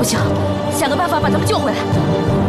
不行，想个办法把他们救回来。